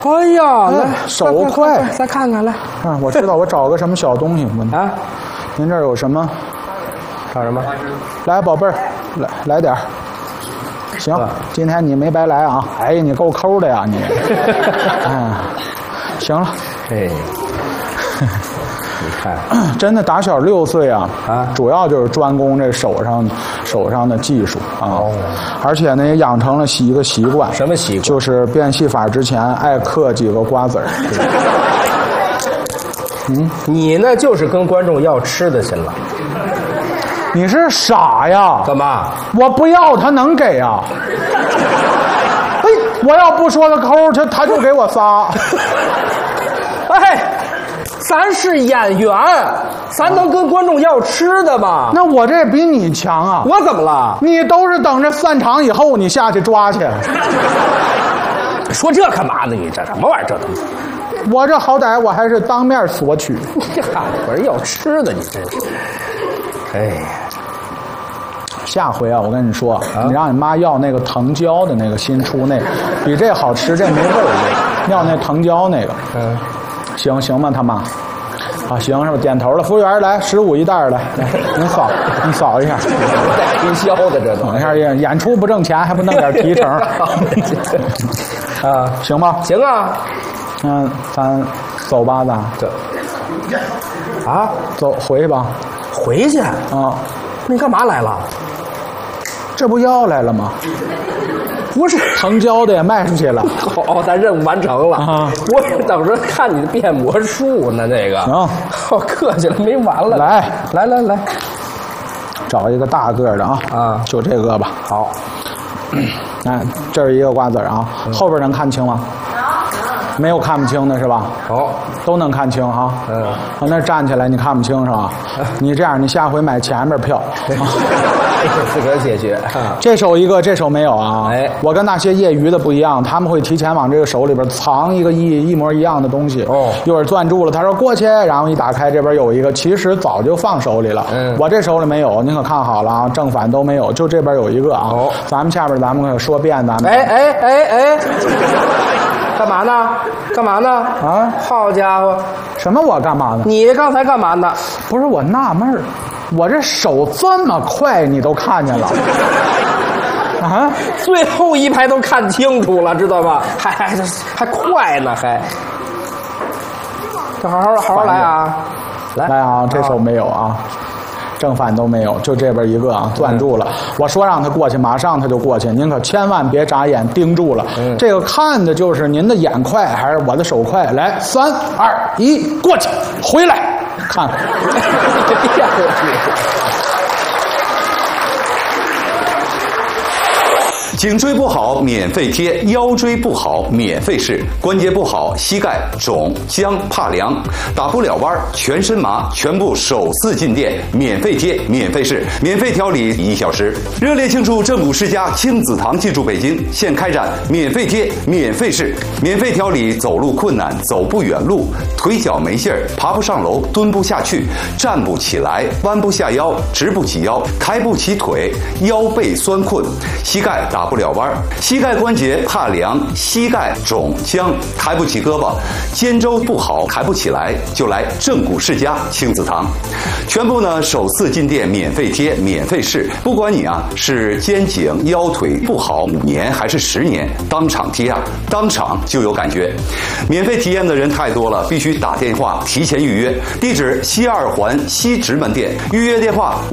哎呀，来， 手快， 再看看来。 啊，我知道，我找个什么小东西。 啊， 您这儿有什么？ 找什么？ 来，宝贝儿，来点儿。行，今天你没白来啊！哎呀，你够抠的呀你。行了。 哎，你看， 真的打小6岁啊，主要就是专攻这手上的技术啊。而且呢，也养成了一个习惯。 什么习惯？ 就是变戏法之前爱嗑几个瓜子儿。 你呢就是跟观众要吃的去了。 你是傻呀？ 干嘛？ 我不要，他能给呀？哎，我要不说他抠，他就给我仨。 哎，咱是演员，咱能跟观众要吃的吗？ 那我这比你强啊！ 我怎么了？ 你都是等着散场以后你下去抓去。 说这干嘛呢？你这什么玩意儿？这东西， 我这好歹我还是当面索取。 这喊我是要吃的，你真是。哎， 下回啊，我跟你说，你让你妈要那个藤椒的那个新出那个，比这好吃，这没味儿。要那藤椒那个，行吗，他妈？啊，行是吧？点头了。服务员来，15一袋来，您扫一下。 推销的这都。 等一下，演出不挣钱，还不弄点提成？ 啊， 行吧？ 行啊。 咱走吧，咱走回去吧。 回去啊？ 那你干嘛来了？ 这不要来了吗？ 不是， 藤椒的也卖出去了。 哦，咱任务完成了。我也等着看你的变魔术呢。这个行， 客气了，没完了。 来，找一个大个的啊，就这个吧。 好， 这是一个瓜子啊，后边能看清吗？没有看不清的是吧？都能看清啊。那站起来你看不清是吧？你这样，你下回买前面票。 自个儿解决。 这手一个，这手没有啊。 哎， 我跟那些业余的不一样，他们会提前往这个手里边藏一个一模一样的东西。一会儿攥住了，他说过去，然后一打开这边有一个，其实早就放手里了。我这手里没有，您可看好了啊，正反都没有，就这边有一个啊。咱们下边咱们可说遍咱们。 哎。干嘛呢？啊！好家伙， 什么我干嘛呢？ 你刚才干嘛呢？ 不是我纳闷儿，我这手这么快，你都看见了？啊！ 最后一排都看清楚了，知道吧？还快呢，还。这好好来啊！ 来啊！这手没有啊。正反都没有，就这边一个啊，攥住了。我说让他过去，马上他就过去。您可千万别眨眼，盯住了。这个看的就是您的眼快还是我的手快？来，3、2、1，过去，回来，看。 颈椎不好免费贴，腰椎不好免费试，关节不好膝盖肿僵怕凉，打不了弯全身麻，全部首次进店免费贴免费试，免费调理1小时。热烈庆祝正骨世家亲子堂进驻北京，现开展免费贴免费试，免费调理走路困难、走不远路、腿脚没劲儿、爬不上楼、蹲不下去、站不起来、弯不下腰、直不起腰、抬不起腿、腰背酸困、膝盖打不了弯，膝盖关节怕凉，膝盖肿僵，抬不起胳膊，肩周不好，抬不起来，就来正骨世家亲子堂。全部呢首次进店免费贴免费试，不管你啊是肩颈腰腿不好5年还是10年，当场贴啊，当场就有感觉。免费体验的人太多了，必须打电话提前预约。地址西2环西直门店，预约电话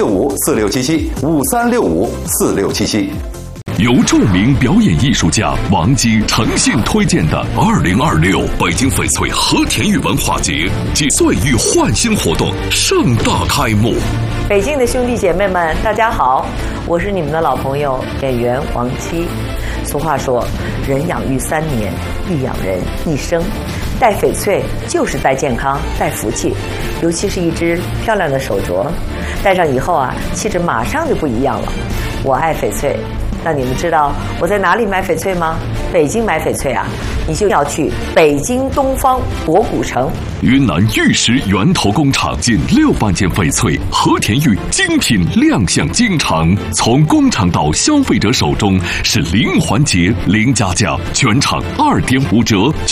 5365467753654677。 由著名表演艺术家王晶诚信推荐的2026北京翡翠和田玉文化节及岁月焕新活动盛大开幕。 北京的兄弟姐妹们，大家好，我是你们的老朋友演员王七。俗话说，人养育3年，必养人一生。戴翡翠就是戴健康、戴福气，尤其是一只漂亮的手镯，戴上以后啊，气质马上就不一样了。我爱翡翠。那你们知道我在哪里买翡翠吗？北京买翡翠啊， 你就要去北京东方博古城。 云南玉石源头工厂近6万件翡翠，和田玉精品亮相京城，从工厂到消费者手中是零环节、零加价，全场2.5折。